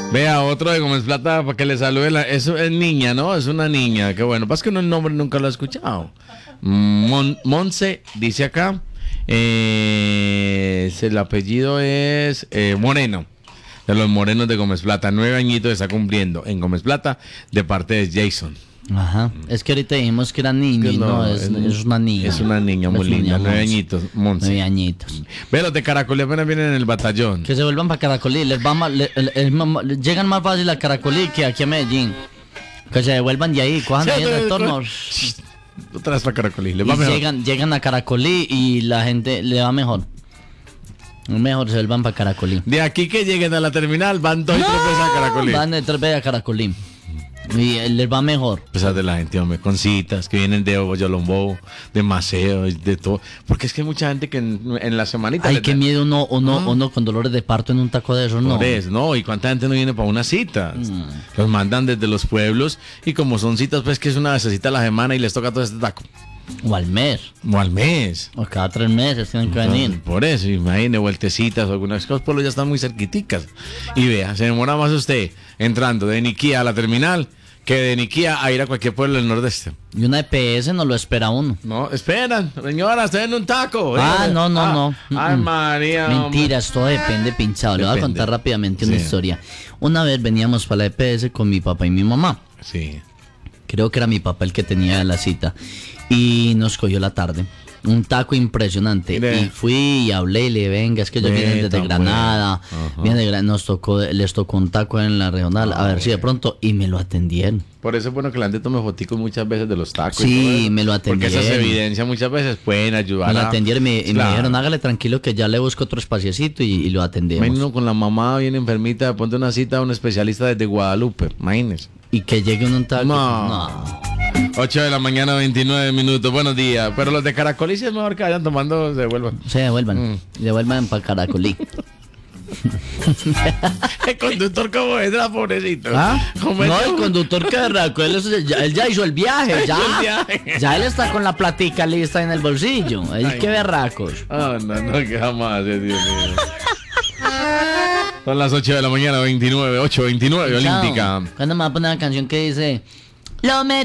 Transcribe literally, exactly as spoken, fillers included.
Vea, otro de Gómez Plata para que le salude. La, es, es niña, ¿no? Es una niña. Qué bueno. Pasa que no el nombre nunca lo he escuchado. Mon, Monse dice acá. Eh, el apellido es eh, Moreno. De los Morenos de Gómez Plata. Nueve añitos está cumpliendo en Gómez Plata de parte de Jason. Ajá. Es que ahorita dijimos que era niño, Es que no, no, es, es- es una niña. Es una niña muy Es una linda. niña Nueve Monse. añitos. Monse. Nueve añitos. Ve, los de Caracolí apenas vienen en el batallón. Que se vuelvan para Caracolí, les va más, le- le- es más- llegan más fácil a Caracolí que aquí a Medellín. Que se devuelvan de ahí, cojan ahí el retorno. Otra vez para Caracolí. Le Y va mejor. llegan, llegan a Caracolí y la gente le va mejor. Mejor se vuelvan para Caracolí. De aquí que lleguen a la terminal, van dos y tres veces a Caracolí. Van de tres veces a Caracolí. Y eh, les va mejor. A pesar de la gente, hombre, con citas que vienen de Boyolombo, de Maceo, de todo. Porque es que hay mucha gente que en, en la semanita. Ay, les qué da- miedo uno, uno, Ah. uno con dolores de parto en un taco de esos, no. Por eso, ¿no? ¿Y cuánta gente no viene para una cita? Mm. Los mandan desde los pueblos y como son citas, pues que es una vecesita a la semana y les toca todo este taco. O al mes. O al mes. O cada tres meses tienen que Entonces, venir. por eso, imagine, vueltecitas o algunas cosas, pueblos ya están muy cerquiticas. Y vea, se demora más usted entrando de Niquía a la terminal que de Niquía a ir a cualquier pueblo del nordeste. Y una E P S no lo espera uno. No, esperan, señora, estoy en un taco. Ah, Eh, no, no, ah, no. Ay, Mm-mm. María. Mentiras, todo depende, pinchado. Le voy a Depende. contar rápidamente una Sí. historia. Una vez veníamos para la E P S con mi papá y mi mamá. hombre. Sí. Creo que era mi papá el que tenía la cita. Y nos cogió la tarde. Un taco impresionante. Mire. Y fui y hablé y le dije, venga, es que ellos Ve, vienen desde tan Granada. bueno. Ajá. Vienen de Gra- nos tocó, les tocó un taco en la regional. Ah, a ver si de bueno. pronto. Y me lo atendieron. Por eso es bueno que la gente tome foticos muchas veces de los tacos. y Sí, todo eso, me lo Porque esas atendieron. evidencias muchas veces pueden ayudar Me lo a... atendieron y me, y me Claro. dijeron, hágale tranquilo que ya le busco otro espaciecito y, y lo atendemos. Imagínate uno con la mamá bien enfermita, ponte una cita a un especialista desde Guadalupe, imagínense. Y que llegue uno un taco. No. No. ocho de la mañana, veintinueve minutos, buenos días. Pero los de Caracolí sí es mejor que vayan tomando, se devuelvan. Se devuelvan. Mm. Devuelvan para Caracolí. El conductor como es, la pobrecito. ¿Ah? ¿Cómo es? No, el conductor que berraco, él, eso ya, él ya hizo el viaje, Hizo ya. el viaje. Ya él está con la platica lista en el bolsillo. Él Ay, qué no. berracos. Ah, no, no, que jamás, eh, Dios mío. Son las ocho de la mañana, veintinueve, ocho veintinueve, Chao. olímpica. ¿Cuándo me va a poner una canción que dice Lo me